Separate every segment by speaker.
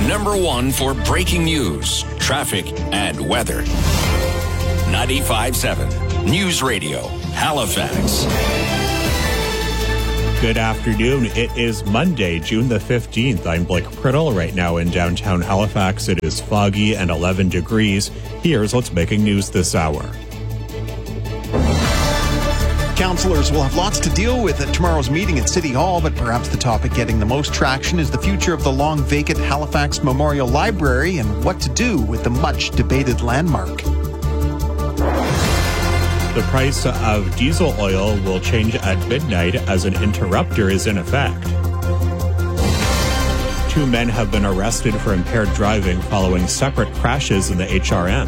Speaker 1: Number one for breaking news, traffic, and weather. 95.7 News Radio, Halifax.
Speaker 2: Good afternoon. It is Monday, June the 15th. I'm Blake Priddle. Right now in downtown Halifax, it is foggy and 11 degrees. Here's what's making news this hour.
Speaker 3: Councillors will have lots to deal with at tomorrow's meeting at City Hall, but perhaps the topic getting the most traction is the future of the long-vacant Halifax Memorial Library and what to do with the much-debated landmark.
Speaker 2: The price of diesel oil will change at midnight as an interrupter is in effect. 2 men have been arrested for impaired driving following separate crashes in the HRM.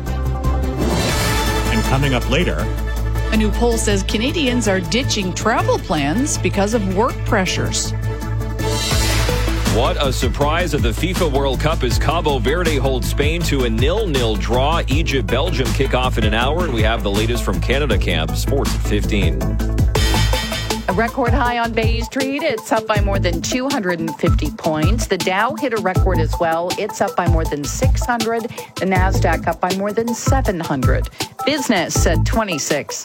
Speaker 2: And coming up later,
Speaker 4: a new poll says Canadians are ditching travel plans because of work pressures.
Speaker 5: What a surprise at the FIFA World Cup as Cabo Verde holds Spain to a 0-0 draw. Egypt-Belgium kick off in an hour, and we have the latest from Canada Camp. Sports at 15.
Speaker 4: A record high on Bay Street. It's up by more than 250 points. The Dow hit a record as well. It's up by more than 600. The NASDAQ up by more than 700. Business at 26.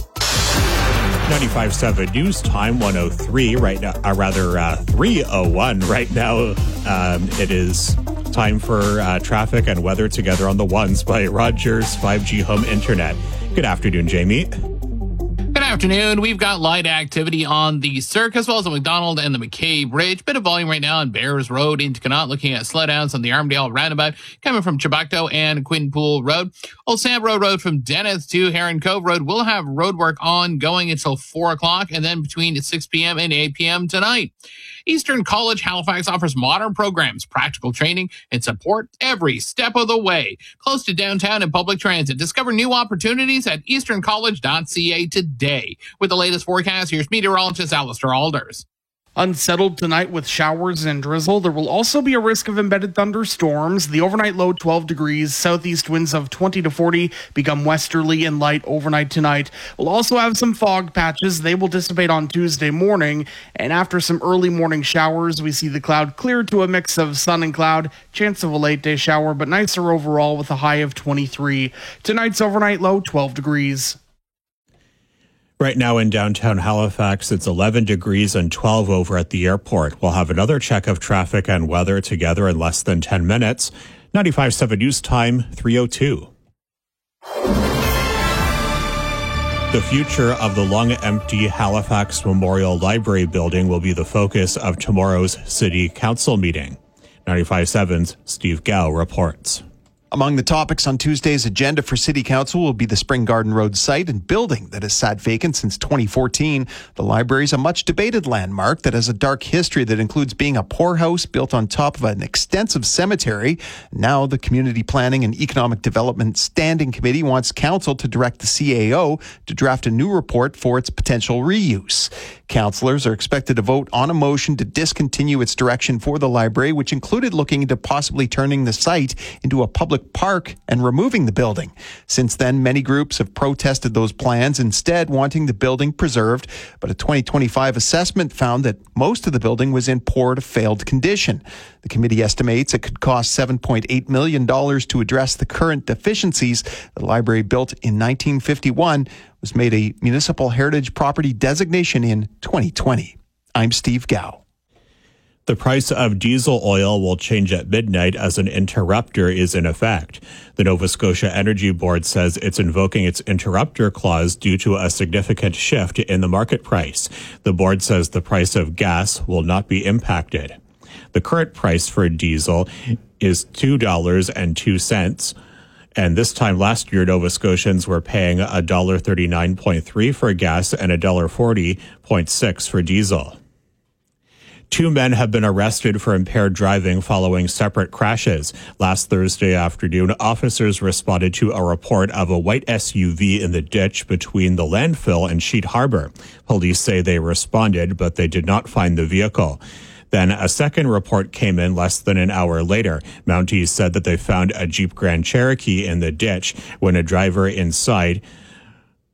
Speaker 2: 95.7 News Time, 103 right now, 3:01 right now. It is time for traffic and weather together on the ones by Rogers 5G Home Internet. Good afternoon, Jamie.
Speaker 6: Good afternoon. We've got light activity on the Cirque as well as the McDonald and the McKay Bridge. Bit of volume right now on Bears Road into Connaught. Looking at slowdowns on the Armdale Roundabout coming from Chebucto and Quinpool Road. Old Sambro Road from Dennis to Heron Cove Road will have road work ongoing until 4 o'clock and then between 6 p.m. and 8 p.m. tonight. Eastern College Halifax offers modern programs, practical training, and support every step of the way. Close to downtown and public transit. Discover new opportunities at easterncollege.ca today. With the latest forecast, here's meteorologist Alistair Alders.
Speaker 7: Unsettled tonight with showers and drizzle. There will also be a risk of embedded thunderstorms. The overnight low 12 degrees. Southeast winds of 20 to 40 become westerly and light overnight tonight. We'll also have some fog patches. They will dissipate on Tuesday morning. And after some early morning showers, we see the cloud clear to a mix of sun and cloud. Chance of a late day shower, but nicer overall with a high of 23. Tonight's overnight low 12 degrees.
Speaker 2: Right now in downtown Halifax, it's 11 degrees and 12 over at the airport. We'll have another check of traffic and weather together in less than 10 minutes. 95.7 News Time, 3:02. The future of the long-empty Halifax Memorial Library building will be the focus of tomorrow's City Council meeting. 95.7's Steve Gao reports.
Speaker 3: Among the topics on Tuesday's agenda for City Council will be the Spring Garden Road site and building that has sat vacant since 2014. The library is a much-debated landmark that has a dark history that includes being a poorhouse built on top of an extensive cemetery. Now, the Community Planning and Economic Development Standing Committee wants Council to direct the CAO to draft a new report for its potential reuse. Councillors are expected to vote on a motion to discontinue its direction for the library, which included looking into possibly turning the site into a public park and removing the building. Since then, many groups have protested those plans, instead wanting the building preserved. But a 2025 assessment found that most of the building was in poor to failed condition. The committee estimates it could cost $7.8 million to address the current deficiencies. The library, built in 1951, was made a municipal heritage property designation in 2020. I'm Steve Gao.
Speaker 2: The price of diesel oil will change at midnight as an interrupter is in effect. The Nova Scotia Energy Board says it's invoking its interrupter clause due to a significant shift in the market price. The board says the price of gas will not be impacted. The current price for diesel is $2.02. And this time last year, Nova Scotians were paying $1.39.3 for gas and $1.40.6 for diesel. 2 men have been arrested for impaired driving following separate crashes. Last Thursday afternoon, officers responded to a report of a white SUV in the ditch between the landfill and Sheet Harbor. Police say they responded, but they did not find the vehicle. Then a second report came in less than an hour later. Mounties said that they found a Jeep Grand Cherokee in the ditch when a driver inside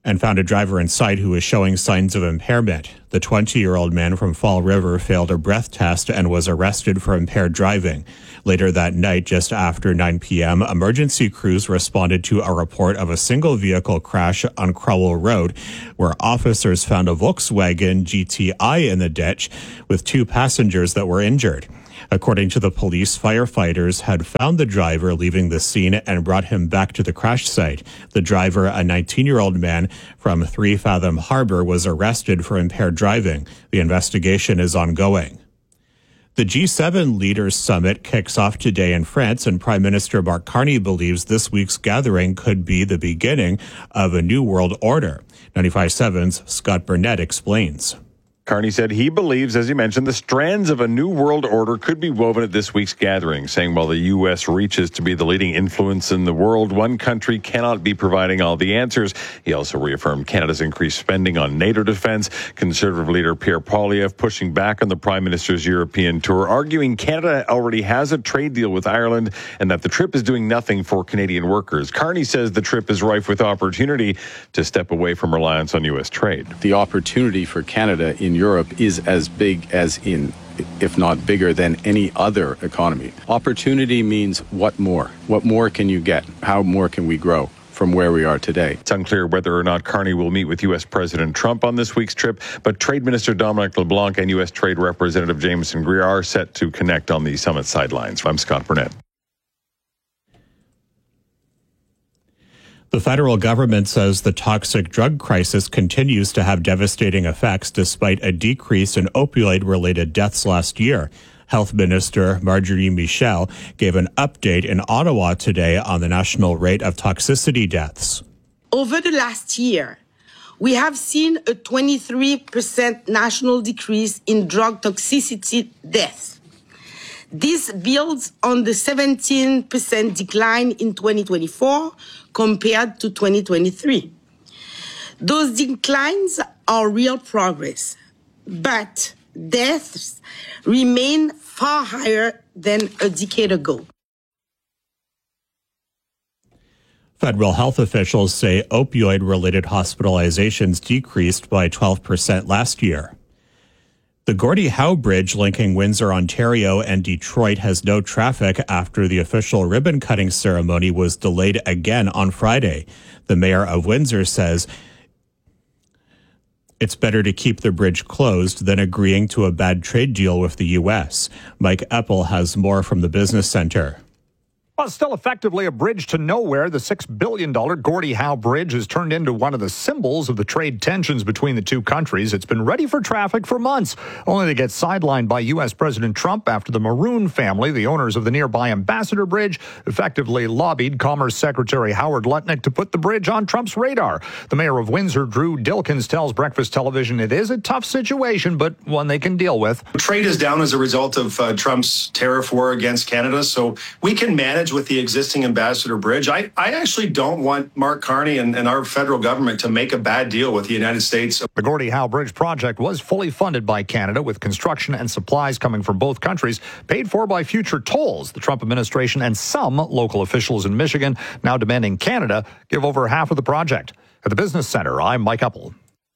Speaker 2: and found a driver inside who was showing signs of impairment. The 20-year-old man from Fall River failed a breath test and was arrested for impaired driving. Later that night, just after 9 p.m., emergency crews responded to a report of a single vehicle crash on Crowell Road, where officers found a Volkswagen GTI in the ditch with 2 passengers that were injured. According to the police, firefighters had found the driver leaving the scene and brought him back to the crash site. The driver, a 19-year-old man from 3 Fathom Harbor, was arrested for impaired driving. The investigation is ongoing. The G7 Leaders Summit kicks off today in France, and Prime Minister Mark Carney believes this week's gathering could be the beginning of a new world order. 95.7's Scott Burnett explains.
Speaker 8: Carney said he believes, as he mentioned, the strands of a new world order could be woven at this week's gathering, saying while the U.S. reaches to be the leading influence in the world, one country cannot be providing all the answers. He also reaffirmed Canada's increased spending on NATO defense. Conservative leader Pierre Poilievre pushing back on the Prime Minister's European tour, arguing Canada already has a trade deal with Ireland and that the trip is doing nothing for Canadian workers. Carney says the trip is rife with opportunity to step away from reliance on U.S. trade.
Speaker 9: The opportunity for Canada in Europe is as big as in, if not bigger than any other economy. Opportunity means what more? What more can you get? How more can we grow from where we are today?
Speaker 8: It's unclear whether or not Carney will meet with U.S. President Trump on this week's trip, but Trade Minister Dominic LeBlanc and U.S. Trade Representative Jameson Greer are set to connect on the summit sidelines. I'm Scott Burnett.
Speaker 2: The federal government says the toxic drug crisis continues to have devastating effects despite a decrease in opioid-related deaths last year. Health Minister Marjorie Michel gave an update in Ottawa today on the national rate of toxicity deaths.
Speaker 10: Over the last year, we have seen a 23% national decrease in drug toxicity deaths. This builds on the 17% decline in 2024 compared to 2023. Those declines are real progress, but deaths remain far higher than a decade ago.
Speaker 2: Federal health officials say opioid-related hospitalizations decreased by 12% last year. The Gordie Howe Bridge linking Windsor, Ontario and Detroit has no traffic after the official ribbon-cutting ceremony was delayed again on Friday. The mayor of Windsor says it's better to keep the bridge closed than agreeing to a bad trade deal with the U.S. Mike Eppel has more from the Business Center.
Speaker 11: Well, still effectively a bridge to nowhere, the $6 billion Gordie Howe Bridge has turned into one of the symbols of the trade tensions between the two countries. It's been ready for traffic for months, only to get sidelined by U.S. President Trump after the Maroon family, the owners of the nearby Ambassador Bridge, effectively lobbied Commerce Secretary Howard Lutnick to put the bridge on Trump's radar. The mayor of Windsor, Drew Dilkins, tells Breakfast Television it is a tough situation, but one they can deal with.
Speaker 12: Trade is down as a result of Trump's tariff war against Canada, so we can manage with the existing Ambassador Bridge. I actually don't want Mark Carney and our federal government to make a bad deal with the United States.
Speaker 11: The Gordie Howe Bridge project was fully funded by Canada, with construction and supplies coming from both countries, paid for by future tolls. The Trump administration and some local officials in Michigan now demanding Canada give over half of the project. At the Business Center, I'm Mike Eppel.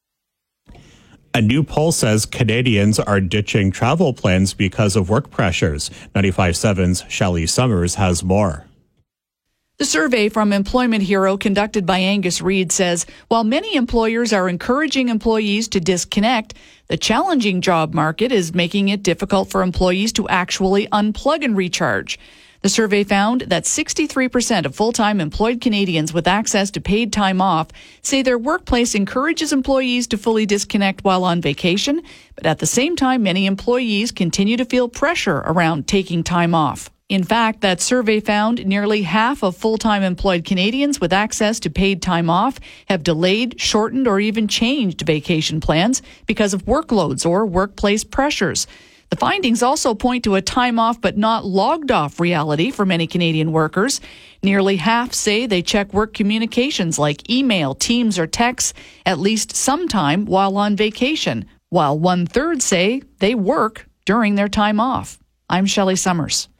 Speaker 2: A new poll says Canadians are ditching travel plans because of work pressures. 95.7's Shelley Summers has more.
Speaker 13: The survey from Employment Hero conducted by Angus Reid says while many employers are encouraging employees to disconnect, the challenging job market is making it difficult for employees to actually unplug and recharge. The survey found that 63% of full-time employed Canadians with access to paid time off say their workplace encourages employees to fully disconnect while on vacation, but at the same time, many employees continue to feel pressure around taking time off. In fact, that survey found nearly half of full-time employed Canadians with access to paid time off have delayed, shortened, or even changed vacation plans because of workloads or workplace pressures. The findings also point to a time off but not logged off reality for many Canadian workers. Nearly half say they check work communications like email, Teams, or texts at least sometime while on vacation, while 1/3 say they work during their time off. I'm Shelley Summers.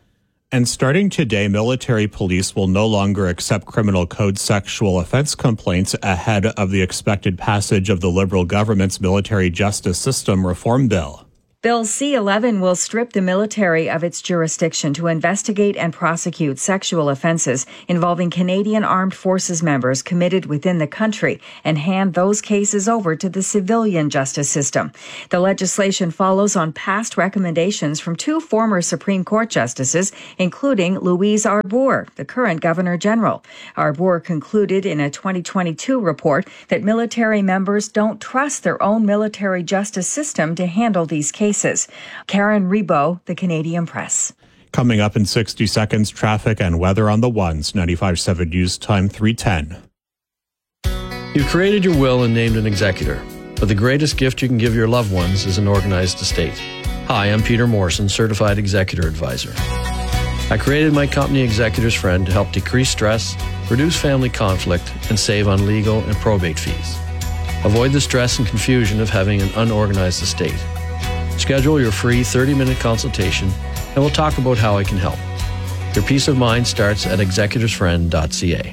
Speaker 2: And starting today, military police will no longer accept criminal code sexual offense complaints ahead of the expected passage of the Liberal government's military justice system reform bill.
Speaker 14: Bill C-11 will strip the military of its jurisdiction to investigate and prosecute sexual offenses involving Canadian Armed Forces members committed within the country and hand those cases over to the civilian justice system. The legislation follows on past recommendations from two former Supreme Court justices, including Louise Arbour, the current Governor General. Arbour concluded in a 2022 report that military members don't trust their own military justice system to handle these cases. Karen Rebo, The Canadian Press.
Speaker 2: Coming up in 60 seconds, traffic and weather on the ones. 95.7 News Time 3:10.
Speaker 15: You created your will and named an executor, but the greatest gift you can give your loved ones is an organized estate. Hi, I'm Peter Morrison, Certified Executor Advisor. I created my company Executor's Friend to help decrease stress, reduce family conflict, and save on legal and probate fees. Avoid the stress and confusion of having an unorganized estate. Schedule your free 30-minute consultation, and we'll talk about how I can help. Your peace of mind starts at executorsfriend.ca.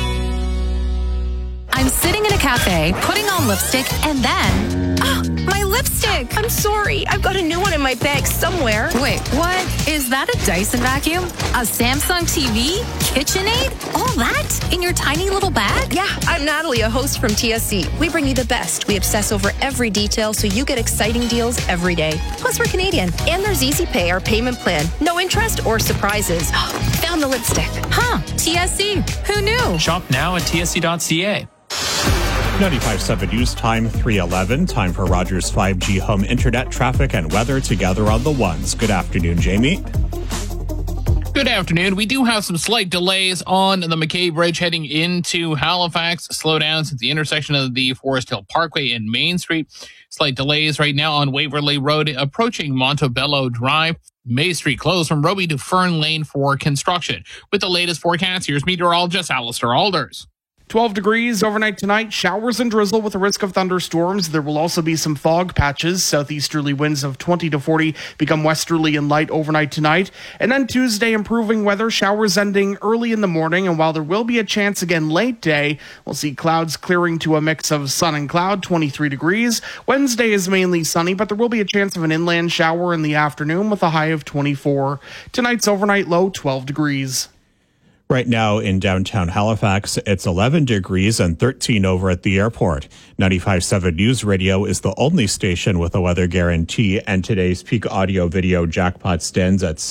Speaker 16: I'm sitting in a cafe, putting on lipstick, and then... my lipstick! I'm sorry, I've got a new one in my bag somewhere. Wait, what? Is that a Dyson vacuum? A Samsung TV? KitchenAid? All that? In your tiny little bag?
Speaker 17: Yeah, I'm Natalie, a host from TSC. We bring you the best. We obsess over every detail so you get exciting deals every day. Plus, we're Canadian. And there's Easy Pay, our payment plan. No interest or surprises. Found the lipstick.
Speaker 16: Huh, TSC. Who knew?
Speaker 5: Shop now at tsc.ca.
Speaker 2: 95.7 News Time 3:11. Time for Rogers 5G home internet traffic and weather together on the ones. Good afternoon, Jamie.
Speaker 6: Good afternoon. We do have some slight delays on the McKay Bridge heading into Halifax. Slowdowns at the intersection of the Forest Hill Parkway and Main Street. Slight delays right now on Waverley Road approaching Montebello Drive. May Street closed from Roby to Fern Lane for construction. With the latest forecast, here's meteorologist Alistair Alders.
Speaker 7: 12 degrees overnight tonight, showers and drizzle with a risk of thunderstorms. There will also be some fog patches. Southeasterly winds of 20 to 40 become westerly and light overnight tonight. And then Tuesday, improving weather, showers ending early in the morning. And while there will be a chance again late day, we'll see clouds clearing to a mix of sun and cloud, 23 degrees. Wednesday is mainly sunny, but there will be a chance of an inland shower in the afternoon with a high of 24. Tonight's overnight low, 12 degrees.
Speaker 2: Right now in downtown Halifax, it's 11 degrees and 13 over at the airport. 95.7 News Radio is the only station with a weather guarantee, and today's peak audio video jackpot stands at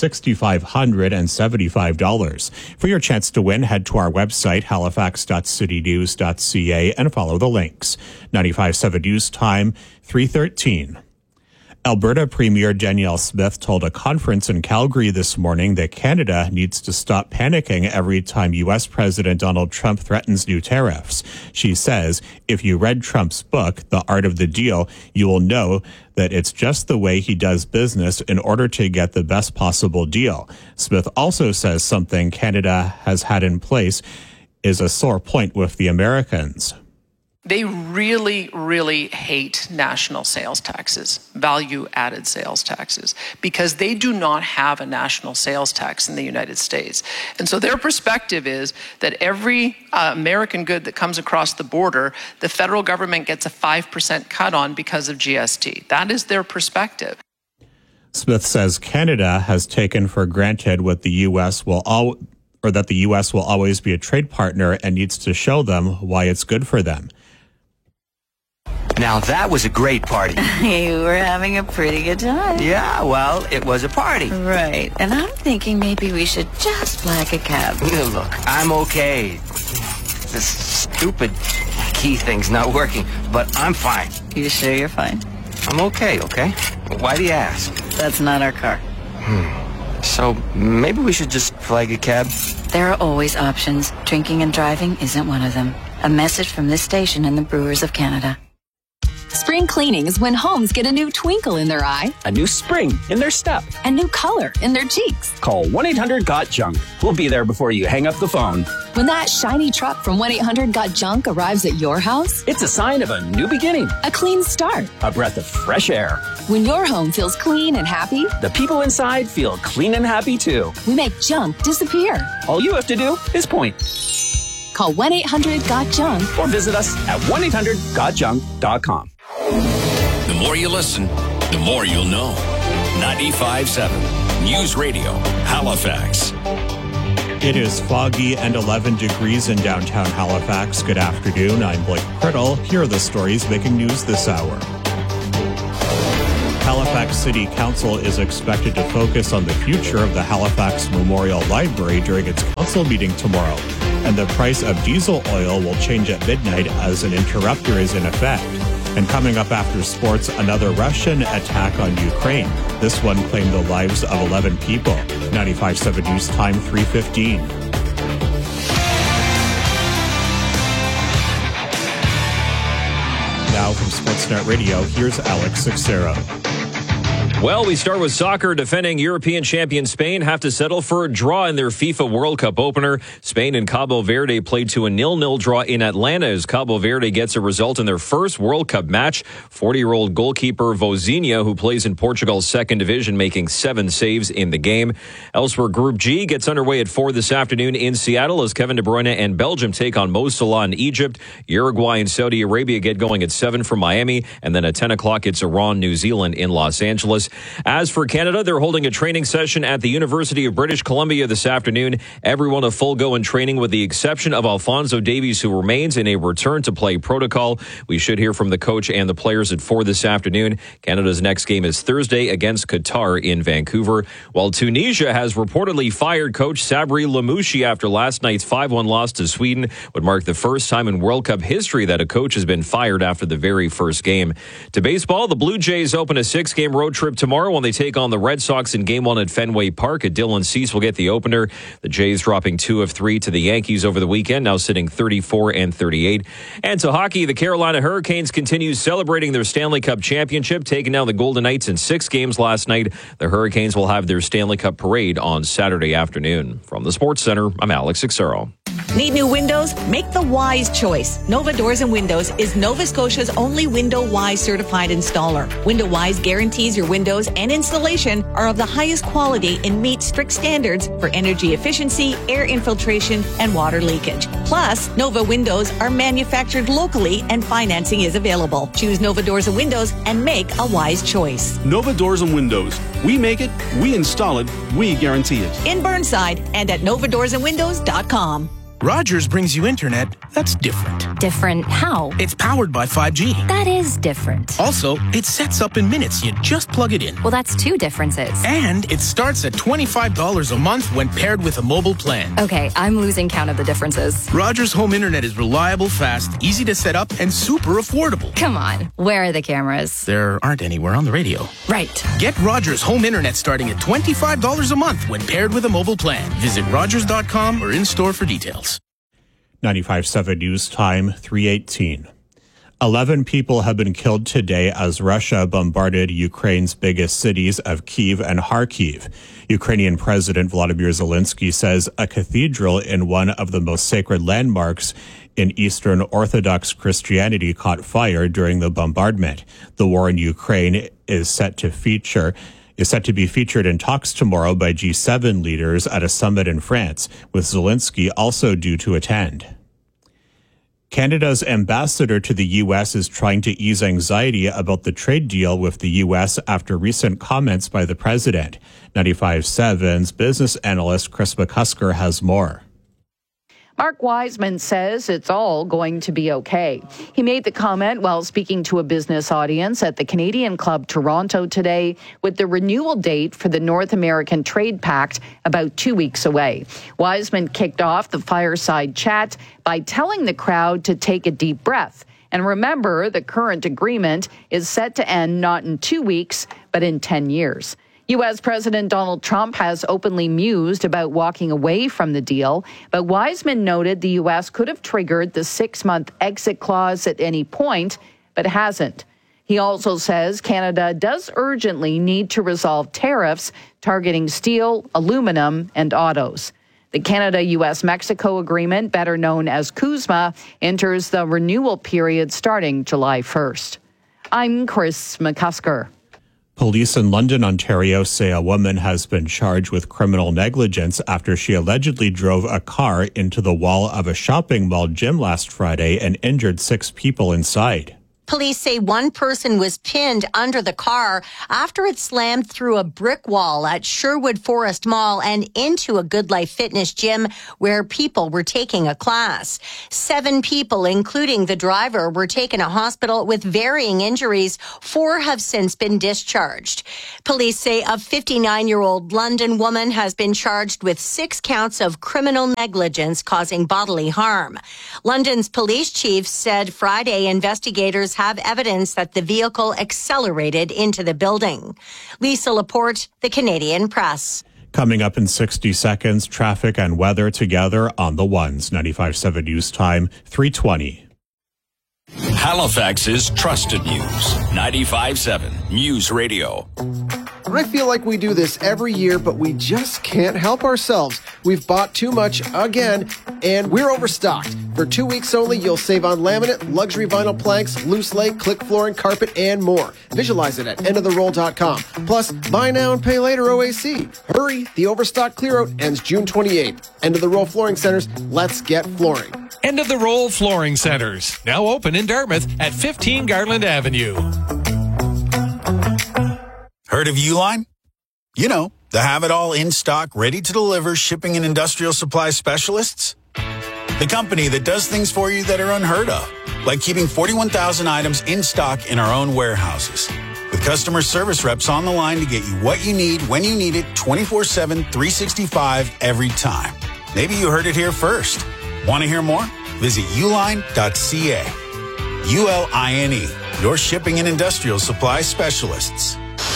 Speaker 2: $6,575. For your chance to win, head to our website, halifax.citynews.ca, and follow the links. 95.7 News Time, 3:13. Alberta Premier Danielle Smith told a conference in Calgary this morning that Canada needs to stop panicking every time U.S. President Donald Trump threatens new tariffs. She says, if you read Trump's book, The Art of the Deal, you will know that it's just the way he does business in order to get the best possible deal. Smith also says something Canada has had in place is a sore point with the Americans.
Speaker 18: They really, really hate national sales taxes, value-added sales taxes, because they do not have a national sales tax in the United States. And so their perspective is that every American good that comes across the border, the federal government gets a 5% cut on because of GST. That is their perspective.
Speaker 2: Smith says Canada has taken for granted what the U.S. that the U.S. will always be a trade partner and needs to show them why it's good for them.
Speaker 19: Now, that was a great party.
Speaker 20: You were having a pretty good time.
Speaker 19: Yeah, well, it was a party.
Speaker 20: Right. And I'm thinking maybe we should just flag a cab.
Speaker 19: Look, I'm okay. This stupid key thing's not working, but I'm fine.
Speaker 20: You sure you're fine?
Speaker 19: I'm okay? Why do you ask?
Speaker 20: That's not our car.
Speaker 19: So maybe we should just flag a cab?
Speaker 20: There are always options. Drinking and driving isn't one of them. A message from this station and the Brewers of Canada.
Speaker 16: Spring
Speaker 21: Spring cleaning is when homes get a new twinkle in their eye,
Speaker 22: a new spring in their step,
Speaker 21: a new color in their cheeks.
Speaker 22: Call 1-800-GOT-JUNK. We'll be there before you hang up the phone.
Speaker 21: When that shiny truck from 1-800-GOT-JUNK arrives at your house,
Speaker 22: it's a sign of a new beginning,
Speaker 21: a clean start,
Speaker 22: a breath of fresh air.
Speaker 21: When your home feels clean and happy,
Speaker 22: the people inside feel clean and happy too.
Speaker 21: We make junk disappear.
Speaker 22: All you have to do is point.
Speaker 21: Call 1-800-GOT-JUNK
Speaker 22: or visit us at 1-800-GOTJUNK.com.
Speaker 1: The more you listen, the more you'll know. 95.7 News Radio, Halifax.
Speaker 2: It is foggy and 11 degrees in downtown Halifax. Good afternoon. I'm Blake Priddle. Here are the stories making news this hour. Halifax City Council is expected to focus on the future of the Halifax Memorial Library during its council meeting tomorrow. And the price of diesel oil will change at midnight as an interrupter is in effect. And coming up after sports, another Russian attack on Ukraine. This one claimed the lives of 11 people. 95.7 News Time, 3:15. Now from Sportsnet Radio, here's Alex Sixero.
Speaker 5: Well, we start with soccer. Defending European champion Spain have to settle for a draw in their FIFA World Cup opener. Spain and Cabo Verde played to a 0-0 draw in Atlanta as Cabo Verde gets a result in their first World Cup match. 40-year-old goalkeeper Vozinha, who plays in Portugal's second division, making 7 saves in the game. Elsewhere, Group G gets underway at 4 this afternoon in Seattle as Kevin De Bruyne and Belgium take on Mo Salah in Egypt. Uruguay and Saudi Arabia get going at 7 from Miami. And then at 10 o'clock, it's Iran, New Zealand in Los Angeles. As for Canada, they're holding a training session at the University of British Columbia this afternoon. Everyone a full go in training with the exception of Alphonso Davies, who remains in a return to play protocol. We should hear from the coach and the players at 4 this afternoon. Canada's next game is Thursday against Qatar in Vancouver. While Tunisia has reportedly fired coach Sabri Lamouchi after last night's 5-1 loss to Sweden, would mark the first time in World Cup history that a coach has been fired after the very first game. To baseball, the Blue Jays open a 6-game road trip tomorrow when they take on the Red Sox in Game 1 at Fenway Park. Dylan Cease will get the opener. The Jays dropping 2 of 3 to the Yankees over the weekend, now sitting 34-38. And to hockey, the Carolina Hurricanes continue celebrating their Stanley Cup championship, taking down the Golden Knights in 6 games last night. The Hurricanes will have their Stanley Cup parade on Saturday afternoon. From the Sports Center, I'm Alex Sixero.
Speaker 23: Need new windows? Make the wise choice. Nova Doors and Windows is Nova Scotia's only Window Wise certified installer. Window Wise guarantees your windows and installation are of the highest quality and meet strict standards for energy efficiency, air infiltration, and water leakage. Plus, Nova windows are manufactured locally and financing is available. Choose Nova Doors and Windows and make a wise choice.
Speaker 24: Nova Doors and Windows. We make it, we install it, we guarantee it.
Speaker 23: In Burnside and at novadoorsandwindows.com.
Speaker 25: Rogers brings you internet that's different.
Speaker 16: Different how?
Speaker 25: It's powered by 5G.
Speaker 16: That is different.
Speaker 25: Also, it sets up in minutes. You just plug it in.
Speaker 16: Well, that's 2 differences.
Speaker 25: And it starts at $25 a month when paired with a mobile plan.
Speaker 16: Okay, I'm losing count of the differences.
Speaker 25: Rogers Home Internet is reliable, fast, easy to set up, and super affordable.
Speaker 16: Come on, where are the cameras?
Speaker 25: There aren't anywhere on the radio.
Speaker 16: Right.
Speaker 25: Get Rogers Home Internet starting at $25 a month when paired with a mobile plan. Visit Rogers.com or in-store for details.
Speaker 2: 95.7 News Time, 3:18. 11 people have been killed today as Russia bombarded Ukraine's biggest cities of Kyiv and Kharkiv. Ukrainian President Volodymyr Zelensky says a cathedral in one of the most sacred landmarks in Eastern Orthodox Christianity caught fire during the bombardment. The war in Ukraine is set to be featured in talks tomorrow by G7 leaders at a summit in France, with Zelensky also due to attend. Canada's ambassador to the U.S. is trying to ease anxiety about the trade deal with the U.S. after recent comments by the president. 95.7's business analyst Chris McCusker has more.
Speaker 4: Mark Wiseman says it's all going to be okay. He made the comment while speaking to a business audience at the Canadian Club Toronto today, with the renewal date for the North American Trade Pact about 2 weeks away. Wiseman kicked off the fireside chat by telling the crowd to take a deep breath. And remember, the current agreement is set to end not in 2 weeks, but in 10 years. U.S. President Donald Trump has openly mused about walking away from the deal, but Wiseman noted the U.S. could have triggered the 6-month exit clause at any point, but hasn't. He also says Canada does urgently need to resolve tariffs targeting steel, aluminum, and autos. The Canada-U.S.-Mexico agreement, better known as CUSMA, enters the renewal period starting July 1st. I'm Chris McCusker.
Speaker 2: Police in London, Ontario say a woman has been charged with criminal negligence after she allegedly drove a car into the wall of a shopping mall gym last Friday and injured 6 people inside.
Speaker 3: Police say one person was pinned under the car after it slammed through a brick wall at Sherwood Forest Mall and into a Good Life Fitness gym where people were taking a class. 7 people, including the driver, were taken to hospital with varying injuries. 4 have since been discharged. Police say a 59-year-old London woman has been charged with 6 counts of criminal negligence causing bodily harm. London's police chief said Friday investigators have evidence that the vehicle accelerated into the building. Lisa Laporte, the Canadian Press.
Speaker 2: Coming up in 60 seconds, traffic and weather together on the ones. 95.7 News Time, 3:20.
Speaker 1: Halifax's trusted news. 95.7 News Radio.
Speaker 8: I feel like we do this every year, but we just can't help ourselves. We've bought too much again, and we're overstocked. For 2 weeks only, you'll save on laminate, luxury vinyl planks, loose lay, click flooring, carpet, and more. Visualize it at endoftheroll.com. Plus, buy now and pay later OAC. Hurry, the overstock clear-out ends June 28th. End of the Roll Flooring Centers, let's get flooring.
Speaker 9: End of the Roll Flooring Centers, now open in Dartmouth at 15 Garland Avenue.
Speaker 10: Heard of Uline? You know, the have-it-all in-stock, ready-to-deliver shipping and industrial supply specialists. The company that does things for you that are unheard of, like keeping 41,000 items in stock in our own warehouses. With customer service reps on the line to get you what you need, when you need it, 24/7, 365, every time. Maybe you heard it here first. Want to hear more? Visit uline.ca. ULINE, your shipping and industrial supply specialists.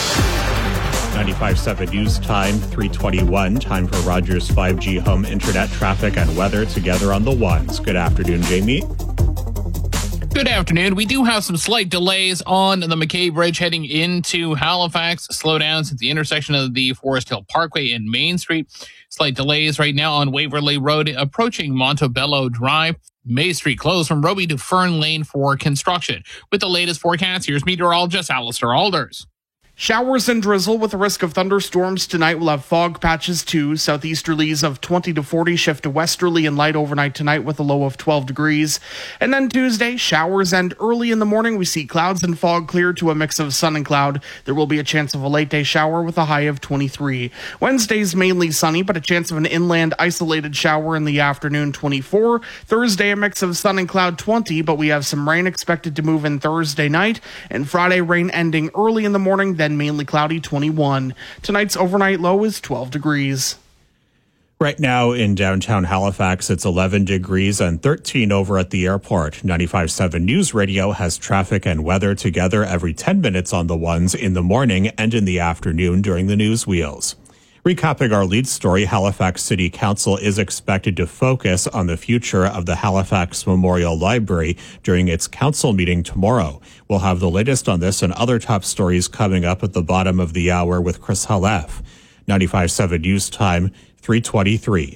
Speaker 2: 95.7 News Time, 3:21. Time for Rogers 5G home internet traffic and weather together on the ones. Good afternoon, Jamie.
Speaker 6: Good afternoon. We do have some slight delays on the McKay Bridge heading into Halifax. Slowdowns at the intersection of the Forest Hill Parkway and Main Street. Slight delays right now on Waverley Road approaching Montebello Drive. May Street closed from Roby to Fern Lane for construction. With the latest forecast, here's meteorologist Alistair Alders.
Speaker 7: Showers and drizzle with a risk of thunderstorms tonight. We'll have fog patches too. Southeasterlies of 20 to 40 shift to westerly and light overnight tonight with a low of 12 degrees. And then Tuesday, showers and early in the morning we see clouds and fog clear to a mix of sun and cloud. There will be a chance of a late day shower with a high of 23. Wednesday's mainly sunny, but a chance of an inland isolated shower in the afternoon, 24. Thursday, a mix of sun and cloud, 20, but we have some rain expected to move in Thursday night. And Friday, rain ending early in the morning, then mainly cloudy, 21. Tonight's overnight low is 12 degrees.
Speaker 2: Right now in downtown Halifax, it's 11 degrees and 13 over at the airport. 95.7 News Radio has traffic and weather together every 10 minutes on the ones in the morning and in the afternoon during the news wheels. Recapping our lead story, Halifax City Council is expected to focus on the future of the Halifax Memorial Library during its council meeting tomorrow. We'll have the latest on this and other top stories coming up at the bottom of the hour with Chris Halef. 95.7 News Time, 3:23.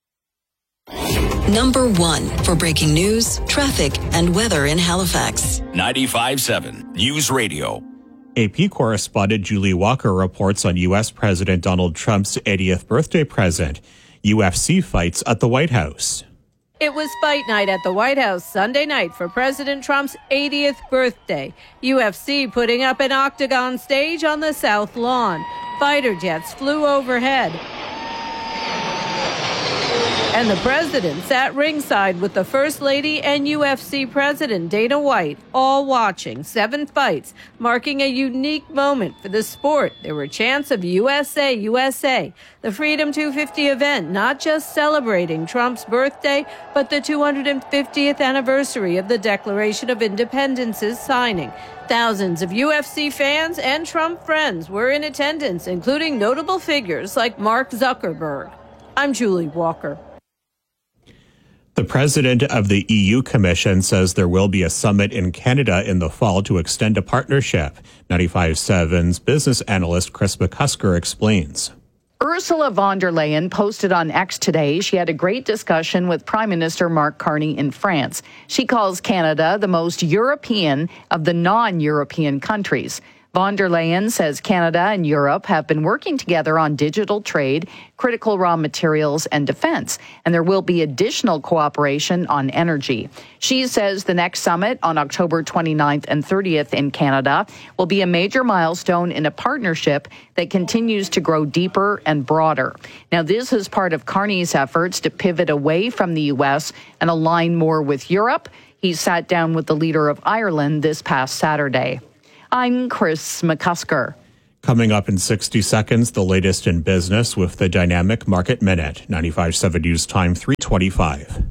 Speaker 21: Number 1 for breaking news, traffic, and weather in Halifax.
Speaker 1: 95.7 News Radio.
Speaker 2: AP correspondent Julie Walker reports on U.S. President Donald Trump's 80th birthday present, UFC fights at the White House.
Speaker 12: It was fight night at the White House Sunday night for President Trump's 80th birthday. UFC putting up an octagon stage on the South Lawn. Fighter jets flew overhead. And the president sat ringside with the First Lady and UFC President Dana White, all watching 7 fights, marking a unique moment for the sport. There were chants of USA, USA, the Freedom 250 event, not just celebrating Trump's birthday, but the 250th anniversary of the Declaration of Independence's signing. Thousands of UFC fans and Trump friends were in attendance, including notable figures like Mark Zuckerberg. I'm Julie Walker.
Speaker 2: The president of the EU Commission says there will be a summit in Canada in the fall to extend a partnership. 95.7's business analyst Chris McCusker explains.
Speaker 4: Ursula von der Leyen posted on X today she had a great discussion with Prime Minister Mark Carney in France. She calls Canada the most European of the non-European countries. Von der Leyen says Canada and Europe have been working together on digital trade, critical raw materials, and defense, and there will be additional cooperation on energy. She says the next summit on October 29th and 30th in Canada will be a major milestone in a partnership that continues to grow deeper and broader. Now, this is part of Carney's efforts to pivot away from the U.S. and align more with Europe. He sat down with the leader of Ireland this past Saturday. I'm Chris McCusker.
Speaker 2: Coming up in 60 seconds, the latest in business with the Dynamic Market Minute. 95.7 News Time, 3:25.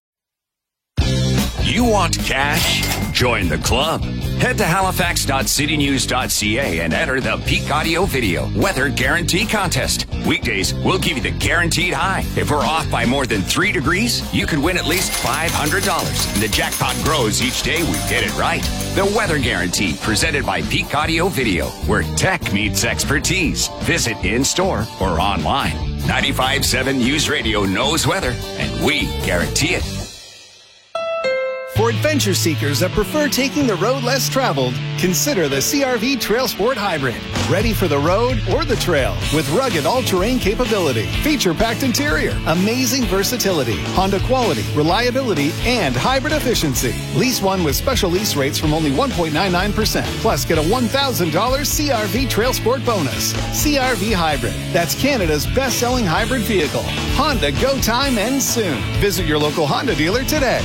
Speaker 1: You want cash? Join the club. Head to halifax.citynews.ca and enter the Peak Audio Video Weather Guarantee Contest. Weekdays, we'll give you the guaranteed high. If we're off by more than 3 degrees, you could win at least $500. And the jackpot grows each day we get it right. The Weather Guarantee, presented by Peak Audio Video, where tech meets expertise. Visit in-store or online. 95.7 News Radio knows weather, and we guarantee it.
Speaker 11: For adventure seekers that prefer taking the road less traveled, consider the CR-V Trail Sport Hybrid. Ready for the road or the trail with rugged all-terrain capability, feature-packed interior, amazing versatility, Honda quality, reliability, and hybrid efficiency. Lease one with special lease rates from only 1.99%. Plus, get a $1,000 CR-V Trail Sport bonus. CR-V Hybrid. That's Canada's best-selling hybrid vehicle. Honda Go Time ends soon. Visit your local Honda dealer today.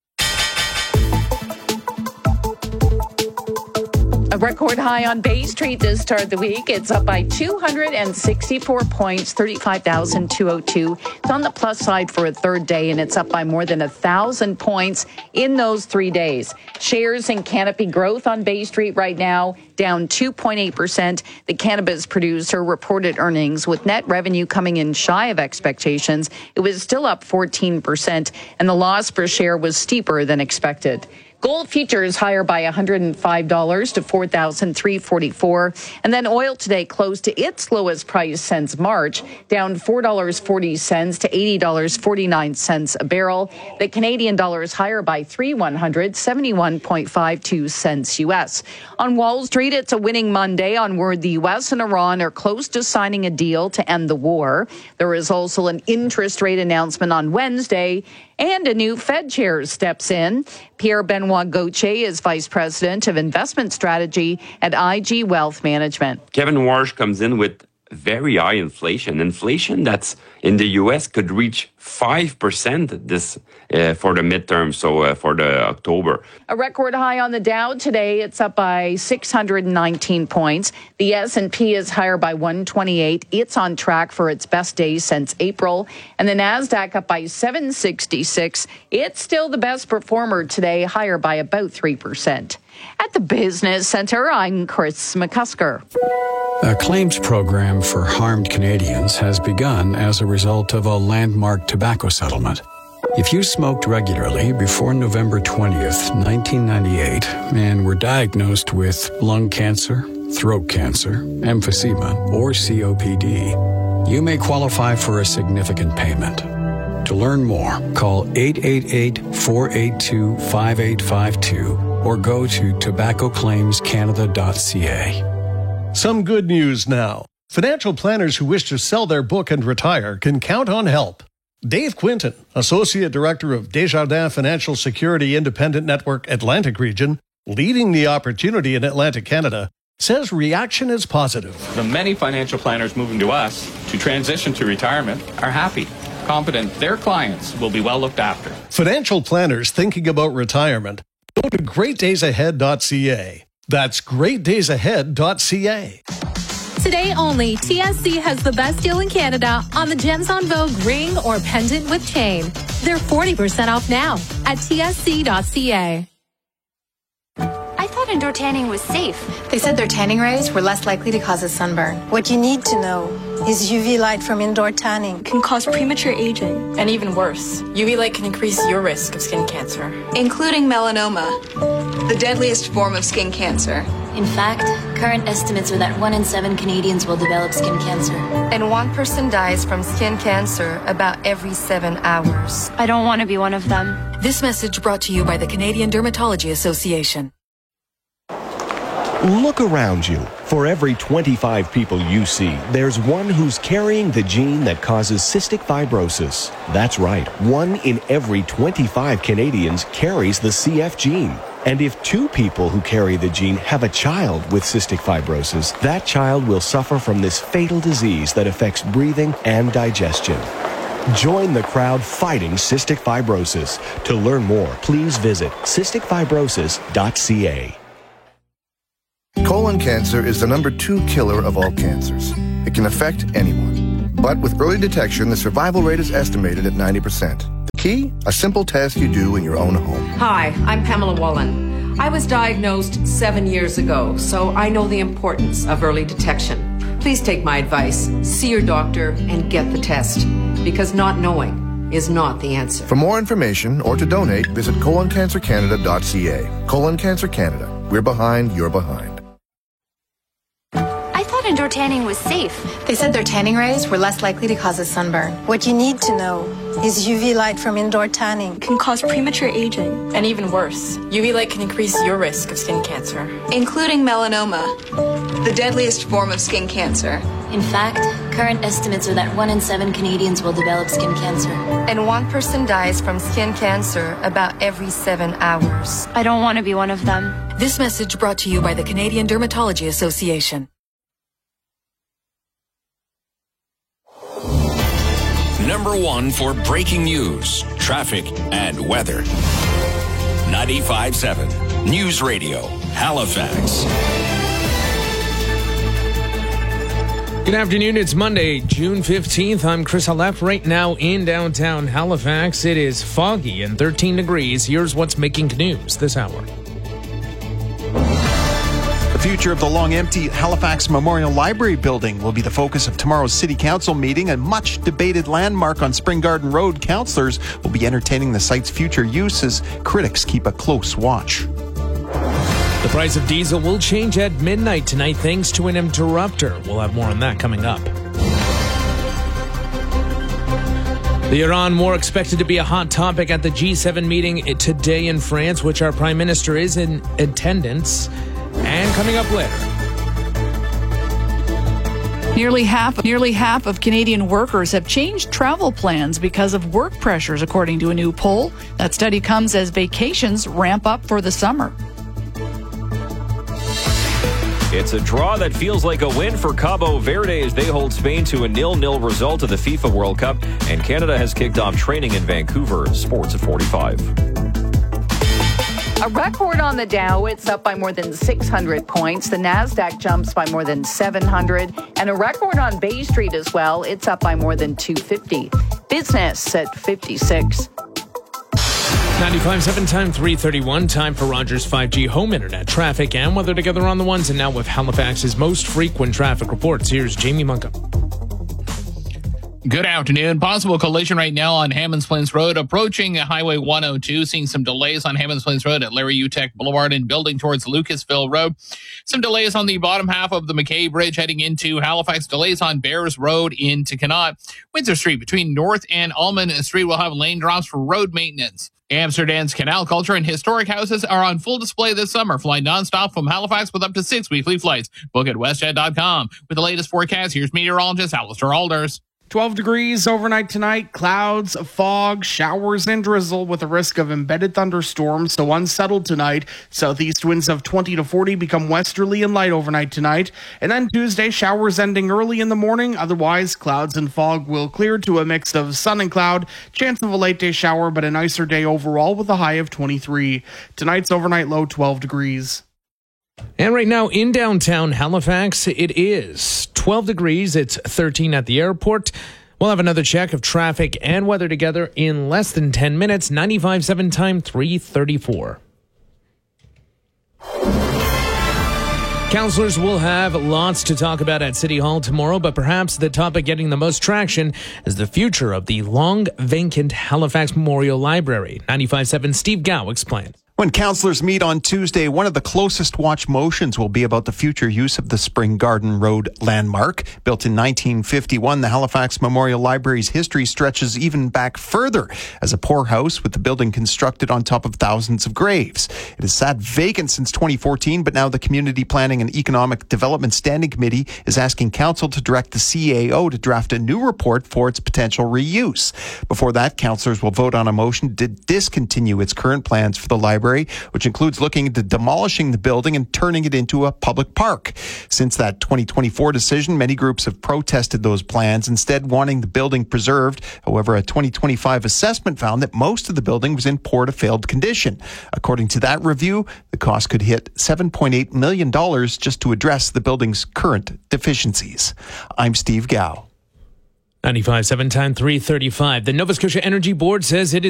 Speaker 4: A record high on Bay Street this start of the week. It's up by 264 points, 35,202. It's on the plus side for a third day, and it's up by more than 1,000 points in those 3 days. Shares in Canopy Growth on Bay Street right now down 2.8%. The cannabis producer reported earnings with net revenue coming in shy of expectations. It was still up 14%, and the loss per share was steeper than expected. Gold futures higher by $105 to $4,344. And then oil today closed to its lowest price since March, down $4.40 to $80.49 a barrel. The Canadian dollar is higher by 71.52 cents U.S. On Wall Street, it's a winning Monday on word the U.S. and Iran are close to signing a deal to end the war. There is also an interest rate announcement on Wednesday, and a new Fed chair steps in. Pierre-Benoit Gauthier is Vice President of Investment Strategy at IG Wealth Management.
Speaker 13: Kevin Warsh comes in with very high inflation. Inflation that's in the U.S. could reach 5% this for the midterm, so for the October.
Speaker 4: A record high on the Dow today. It's up by 619 points. The S&P is higher by 128. It's on track for its best day since April. And the NASDAQ up by 766. It's still the best performer today, higher by about 3%. At the Business Center, I'm Chris McCusker.
Speaker 14: A claims program for harmed Canadians has begun as a result of a landmark tobacco settlement. If you smoked regularly before November 20th, 1998, and were diagnosed with lung cancer, throat cancer, emphysema, or COPD, you may qualify for a significant payment. To learn more, call 888-482-5852 or go to tobaccoclaimscanada.ca.
Speaker 15: Some good news now. Financial planners who wish to sell their book and retire can count on help. Dave Quinton, Associate Director of Desjardins Financial Security Independent Network Atlantic Region, leading the opportunity in Atlantic Canada, says reaction is positive.
Speaker 17: The many financial planners moving to us to transition to retirement are happy, confident their clients will be well looked after.
Speaker 15: Financial planners thinking about retirement, go to greatdaysahead.ca. That's greatdaysahead.ca.
Speaker 26: Today only, TSC has the best deal in Canada on the Gems on Vogue ring or pendant with chain. They're 40% off now at tsc.ca.
Speaker 27: I thought
Speaker 5: indoor tanning was safe. They said their tanning rays were less likely to cause a sunburn.
Speaker 18: What you need to know is UV light from indoor tanning
Speaker 5: Can cause premature aging. And even worse, UV light can increase your risk of skin cancer.
Speaker 19: Including melanoma, the deadliest form of skin cancer.
Speaker 5: In fact, current estimates are that 1 in 7 Canadians will develop skin cancer.
Speaker 19: And 1 person dies from skin cancer about every 7 hours.
Speaker 5: I don't want to be one of them.
Speaker 21: This message brought to you by the Canadian Dermatology Association.
Speaker 20: Look around you. For every 25 people you see, there's one who's carrying the gene that causes cystic fibrosis. That's right, 1 in every 25 Canadians carries the CF gene. And if 2 people who carry the gene have a child with cystic fibrosis, that child will suffer from this fatal disease that affects breathing and digestion. Join the crowd fighting cystic fibrosis. To learn more, please visit cysticfibrosis.ca.
Speaker 22: Colon cancer is the number 2 killer of all cancers. It can affect anyone. But with early detection, the survival rate is estimated at 90%. The key? A simple test you do in your own home.
Speaker 24: Hi, I'm Pamela Wallen. I was diagnosed 7 years ago, so I know the importance of early detection. Please take my advice, see your doctor, and get the test, because not knowing is not the answer.
Speaker 22: For more information or to donate, visit coloncancercanada.ca. Colon Cancer Canada. We're behind, you're behind.
Speaker 5: Indoor tanning was safe. They said their tanning rays were less likely to cause a sunburn.
Speaker 18: What you need to know is UV light from indoor tanning
Speaker 5: Can cause premature aging. And even worse, UV light can increase your risk of skin cancer.
Speaker 19: Including melanoma, the deadliest form of skin cancer.
Speaker 5: In fact, current estimates are that 1 in 7 Canadians will develop skin cancer.
Speaker 19: And 1 person dies from skin cancer about every 7 hours.
Speaker 5: I don't want to be one of them.
Speaker 21: This message brought to you by the Canadian Dermatology Association.
Speaker 1: Number 1 for breaking news, traffic, and weather. 95.7 News Radio, Halifax.
Speaker 27: Good afternoon. It's Monday, June 15th. I'm Chris Halef. Right now in downtown Halifax, it is foggy and 13 degrees. Here's what's making news this hour.
Speaker 28: The future of the long-empty Halifax Memorial Library building will be the focus of tomorrow's City Council meeting. A much-debated landmark on Spring Garden Road. Councillors will be entertaining the site's future use as critics keep a close watch.
Speaker 27: The price of diesel will change at midnight tonight thanks to an interrupter. We'll have more on that coming up. The Iran war expected to be a hot topic at the G7 meeting today in France, which our Prime Minister is in attendance. And coming up later.
Speaker 4: Nearly half of Canadian workers have changed travel plans because of work pressures, according to a new poll. That study comes as vacations ramp up for the summer.
Speaker 29: It's a draw that feels like a win for Cabo Verde as they hold Spain to a 0-0 result of the FIFA World Cup. And Canada has kicked off training in Vancouver. Sports at 45.
Speaker 4: A record on the Dow, it's up by more than 600 points. The NASDAQ jumps by more than 700. And a record on Bay Street as well, it's up by more than 250. Business at 56.
Speaker 27: 95.7 time 3:31. Time for Rogers 5G home internet traffic and weather together on the ones. And now with Halifax's most frequent traffic reports, here's Jamie Munka.
Speaker 6: Good afternoon. Possible collision right now on Hammonds Plains Road approaching Highway 102. Seeing some delays on Hammonds Plains Road at Larry Utek Boulevard and building towards Lucasville Road. Some delays on the bottom half of the McKay Bridge heading into Halifax. Delays on Bears Road into Connaught. Windsor Street between North and Almond Street will have lane drops for road maintenance. Amsterdam's canal culture and historic houses are on full display this summer. Fly nonstop from Halifax with up to 6 weekly flights. Book at WestJet.com. With the latest forecast, here's meteorologist Alistair Alders.
Speaker 7: 12 degrees overnight tonight, clouds, fog, showers, and drizzle with a risk of embedded thunderstorms, so unsettled tonight. Southeast winds of 20 to 40 become westerly and light overnight tonight. And then Tuesday, showers ending early in the morning. Otherwise, clouds and fog will clear to a mix of sun and cloud. Chance of a late day shower, but a nicer day overall with a high of 23. Tonight's overnight low 12 degrees.
Speaker 27: And right now in downtown Halifax, it is 12 degrees. It's 13 at the airport. We'll have another check of traffic and weather together in less than 10 minutes. 95.7 time 3:34. Councillors will have lots to talk about at City Hall tomorrow, but perhaps the topic getting the most traction is the future of the long-vacant Halifax Memorial Library. 95.7 Steve Gow explains.
Speaker 28: When councillors meet on Tuesday, one of the closest watch motions will be about the future use of the Spring Garden Road landmark. Built in 1951, the Halifax Memorial Library's history stretches even back further as a poorhouse with the building constructed on top of thousands of graves. It has sat vacant since 2014, but now the Community Planning and Economic Development Standing Committee is asking council to direct the CAO to draft a new report for its potential reuse. Before that, councillors will vote on a motion to discontinue its current plans for the library, which includes looking into demolishing the building and turning it into a public park. Since that 2024 decision, many groups have protested those plans, instead wanting the building preserved. However, a 2025 assessment found that most of the building was in poor to failed condition. According to that review, the cost could hit $7.8 million just to address the building's current deficiencies. I'm Steve Gow.
Speaker 27: 95.7 Time 3:35. The Nova Scotia Energy Board says it is